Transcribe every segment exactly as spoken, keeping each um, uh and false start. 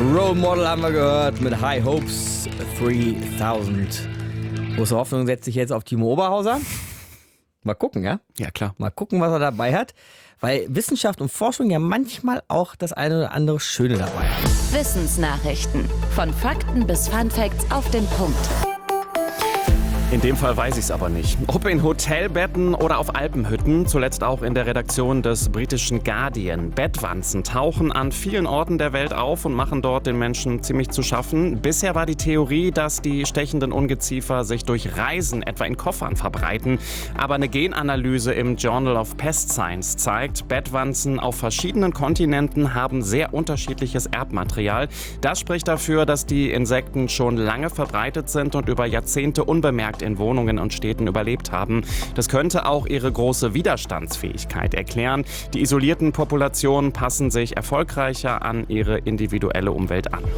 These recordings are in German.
Role Model haben wir gehört mit High Hopes dreitausend. Große Hoffnung setzt sich jetzt auf Timo Oberhauser. Mal gucken, ja? Ja, klar. Mal gucken, was er dabei hat. Weil Wissenschaft und Forschung ja manchmal auch das eine oder andere Schöne dabei hat. Wissensnachrichten. Von Fakten bis Funfacts auf den Punkt. In dem Fall weiß ich es aber nicht. Ob in Hotelbetten oder auf Alpenhütten, zuletzt auch in der Redaktion des britischen Guardian. Bettwanzen tauchen an vielen Orten der Welt auf und machen dort den Menschen ziemlich zu schaffen. Bisher war die Theorie, dass die stechenden Ungeziefer sich durch Reisen etwa in Koffern verbreiten. Aber eine Genanalyse im Journal of Pest Science zeigt, Bettwanzen auf verschiedenen Kontinenten haben sehr unterschiedliches Erbmaterial. Das spricht dafür, dass die Insekten schon lange verbreitet sind und über Jahrzehnte unbemerkt in Wohnungen und Städten überlebt haben. Das könnte auch ihre große Widerstandsfähigkeit erklären. Die isolierten Populationen passen sich erfolgreicher an ihre individuelle Umwelt an.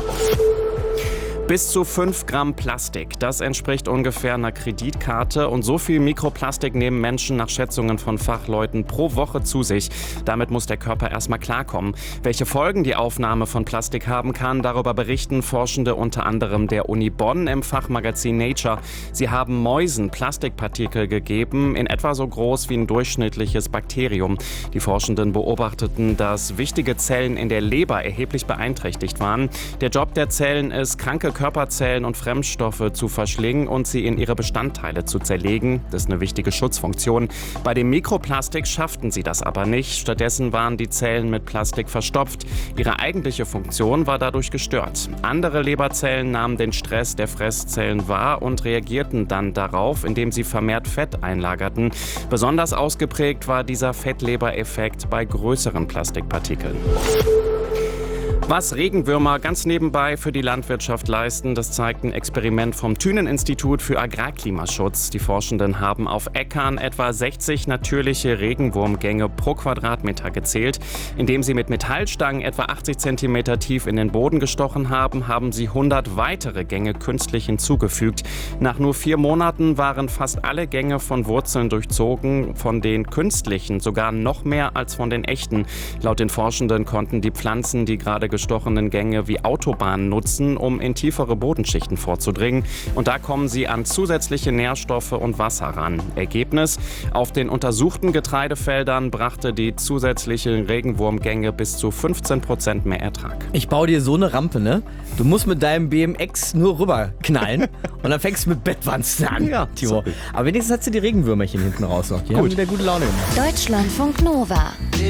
Bis zu fünf Gramm Plastik, das entspricht ungefähr einer Kreditkarte. Und so viel Mikroplastik nehmen Menschen nach Schätzungen von Fachleuten pro Woche zu sich. Damit muss der Körper erstmal klarkommen. Welche Folgen die Aufnahme von Plastik haben kann, darüber berichten Forschende unter anderem der Uni Bonn im Fachmagazin Nature. Sie haben Mäusen Plastikpartikel gegeben, in etwa so groß wie ein durchschnittliches Bakterium. Die Forschenden beobachteten, dass wichtige Zellen in der Leber erheblich beeinträchtigt waren. Der Job der Zellen ist, kranke Körperzellen und Fremdstoffe zu verschlingen und sie in ihre Bestandteile zu zerlegen. Das ist eine wichtige Schutzfunktion. Bei dem Mikroplastik schafften sie das aber nicht. Stattdessen waren die Zellen mit Plastik verstopft. Ihre eigentliche Funktion war dadurch gestört. Andere Leberzellen nahmen den Stress der Fresszellen wahr und reagierten dann darauf, indem sie vermehrt Fett einlagerten. Besonders ausgeprägt war dieser Fettlebereffekt bei größeren Plastikpartikeln. Was Regenwürmer ganz nebenbei für die Landwirtschaft leisten, das zeigt ein Experiment vom Thünen-Institut für Agrarklimaschutz. Die Forschenden haben auf Äckern etwa sechzig natürliche Regenwurmgänge pro Quadratmeter gezählt. Indem sie mit Metallstangen etwa achtzig Zentimeter tief in den Boden gestochen haben, haben sie hundert weitere Gänge künstlich hinzugefügt. Nach nur vier Monaten waren fast alle Gänge von Wurzeln durchzogen, von den künstlichen sogar noch mehr als von den echten. Laut den Forschenden konnten die Pflanzen die gerade gestochenen Gänge wie Autobahnen nutzen, um in tiefere Bodenschichten vorzudringen. Und da kommen sie an zusätzliche Nährstoffe und Wasser ran. Ergebnis: Auf den untersuchten Getreidefeldern brachte die zusätzliche Regenwurmgänge bis zu fünfzehn Prozent mehr Ertrag. Ich baue dir so eine Rampe, ne? Du musst mit deinem B M X nur rüber knallen und dann fängst du mit Bettwanzen an, Ja, Timo. sorry. Aber wenigstens hast du die Regenwürmerchen hinten raus noch. Die haben wieder gute Laune gemacht. Deutschlandfunk Nova.